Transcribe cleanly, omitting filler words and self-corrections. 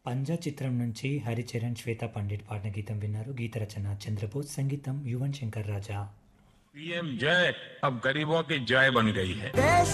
పంజా చిత్రం నుంచి హరిచరణ్ శ్వేత పండిట్ పాడిన గీతం విన్నారు. గీత రచన చంద్రబోస్, సంగీతం యువన్ శంకర్ రాజా. पीएम जय अब गरीबों की जय बन गई है. देश